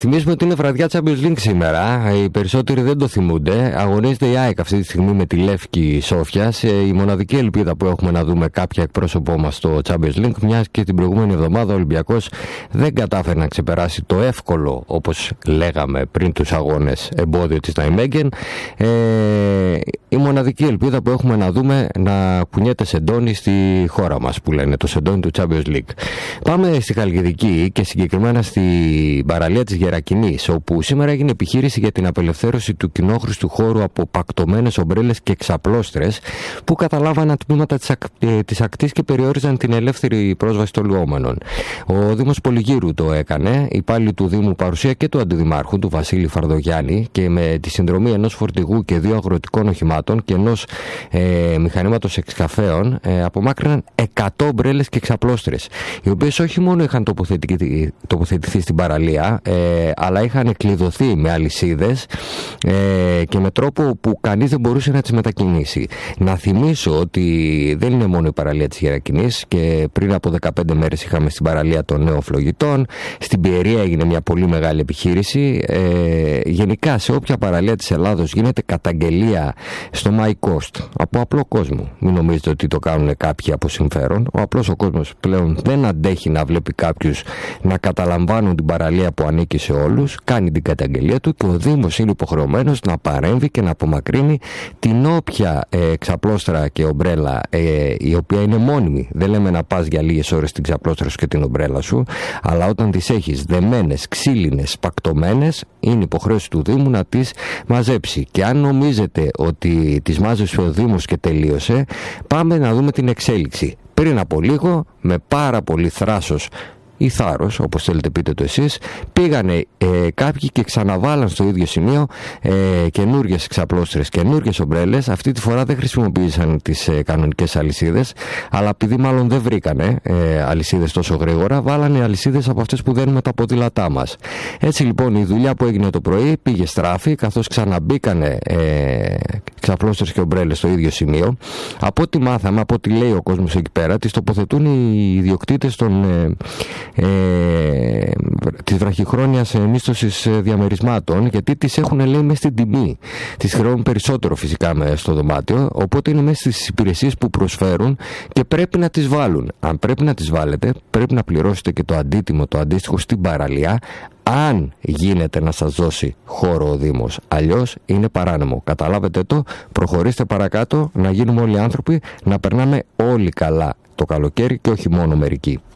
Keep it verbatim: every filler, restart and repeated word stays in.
Θυμίζουμε ότι είναι βραδιά Champions League σήμερα. Οι περισσότεροι δεν το θυμούνται. Αγωνίζεται η ΑΕΚ αυτή τη στιγμή με τη Λεύκη Σόφιας. Η μοναδική ελπίδα που έχουμε να δούμε κάποια εκπρόσωπό μας στο Champions League, μιας και την προηγούμενη εβδομάδα ο Ολυμπιακός δεν κατάφερε να ξεπεράσει το εύκολο, όπως λέγαμε πριν τους αγώνες, εμπόδιο της Ναϊμέγγεν. Ε, η μοναδική ελπίδα που έχουμε να δούμε να κουνιέται σεντόνι στη χώρα μας, που λένε το σεντόνι του Champions League. Πάμε στη Χαλκιδική και συγκεκριμένα στην παραλία της Γερακινής, όπου σήμερα έγινε επιχείρηση για την απελευθέρωση του κοινόχρηστου χώρου από πακτωμένες ομπρέλες και εξαπλώστρες που καταλάβαναν τμήματα της, ακ... της ακτής και περιόριζαν την ελεύθερη πρόσβαση των λουόμενων. Ο Δήμος Πολυγύρου το έκανε, υπάλληλοι του Δήμου παρουσία και του Αντιδημάρχου, του Βασίλη Φαρδογιάννη, και με τη συνδρομή ενός φορτηγού και δύο αγροτικών οχημάτων και ενός ε, μηχανήματος εξκαφέων, ε, απομάκρυναν εκατό ομπρέλες και εξαπλώστρες, οι οποίες όχι μόνο είχαν τοποθετηθεί, τοποθετηθεί στην παραλία, ε, αλλά είχαν κλειδωθεί με αλυσίδες ε, και με τρόπο που κανείς δεν μπορούσε να τις μετακινήσει. Να θυμίσω ότι δεν είναι μόνο η παραλία της Γερακινής, και πριν από δεκαπέντε μέρες είχαμε στην παραλία των νέων φλογητών, στην Πιερία έγινε μια πολύ μεγάλη επιχείρηση. Ε, γενικά σε όποια παραλία της Ελλάδος γίνεται καταγγελία στο My Coast από απλό κόσμο. Μην νομίζετε ότι το κάνουν κάποιοι από συμφέρον. Ο απλός ο κόσμος πλέον δεν αντέχει να βλέπει κάποιους να καταλαμβάνουν την παραλία που ανήκει σε όλους, κάνει την καταγγελία του και ο Δήμος είναι υποχρεωμένος να παρέμβει και να απομακρύνει την όποια ε, ξαπλώστρα και ομπρέλα ε, η οποία είναι μόνιμη. Δεν λέμε να πας για λίγες ώρες την ξαπλώστρα σου και την ομπρέλα σου, αλλά όταν τις έχεις δεμένες, ξύλινες, πακτωμένες, είναι υποχρέωση του Δήμου να τις μαζέψει. Και αν νομίζετε ότι τις μάζεψε ο Δήμος και τελείωσε, πάμε να δούμε την εξέλιξη. Πριν από λίγο, με πάρα πολύ θράσος ή θάρρος, όπως θέλετε πείτε το εσείς, πήγανε ε, κάποιοι και ξαναβάλαν στο ίδιο σημείο ε, καινούργιες ξαπλώστρες, καινούργιες ομπρέλες. Αυτή τη φορά δεν χρησιμοποίησαν τις ε, κανονικές αλυσίδες, αλλά επειδή μάλλον δεν βρήκανε ε, αλυσίδες τόσο γρήγορα, βάλανε αλυσίδες από αυτές που δένουμε τα ποδήλατά μας. Έτσι λοιπόν η δουλειά που έγινε το πρωί πήγε στράφη, καθώς ξαναμπήκανε ε, ξαπλώστρες και ομπρέλες στο ίδιο σημείο. Από ό,τι μάθαμε, από ό,τι λέει ο κόσμος εκεί πέρα, τις τοποθετούν οι ιδιοκτήτες των ε, Ε, της βραχυχρόνιας μίσθωσης διαμερισμάτων, γιατί τις έχουν, λέει, μέσα στην τιμή. Τις χρεώνουν περισσότερο φυσικά μέσα στο δωμάτιο, οπότε είναι μέσα στις υπηρεσίες που προσφέρουν και πρέπει να τις βάλουν. Αν πρέπει να τις βάλετε, πρέπει να πληρώσετε και το αντίτιμο, το αντίστοιχο στην παραλία, αν γίνεται να σας δώσει χώρο ο Δήμος. Αλλιώς είναι παράνομο. Καταλάβετε το, προχωρήστε παρακάτω, να γίνουμε όλοι άνθρωποι, να περνάμε όλοι καλά το καλοκαίρι και όχι μόνο μερικοί.